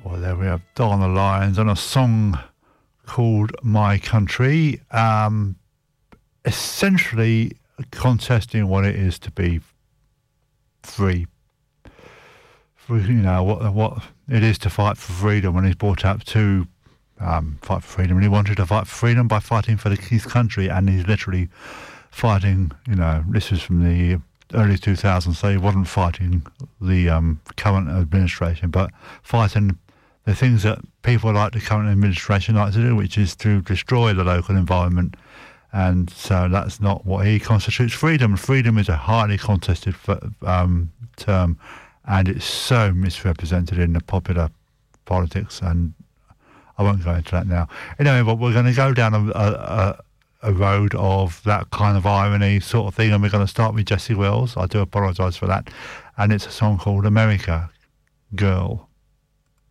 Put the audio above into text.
Well, there we have Donna Lyons and a song called My Country, essentially contesting what it is to be free. You know, what it is to fight for freedom, when he's brought up to fight for freedom, and he wanted to fight for freedom by fighting for his country, and he's literally fighting, you know, this is from the early 2000s, so he wasn't fighting the current administration, but fighting the things that people like the current administration like to do, which is to destroy the local environment. And so that's not what he constitutes freedom. Freedom is a highly contested term, and it's so misrepresented in the popular politics, and I won't go into that now. Anyway, but we're going to go down a road of that kind of irony sort of thing, and we're going to start with Jessie Wells. I do apologise for that. And it's a song called America Girl.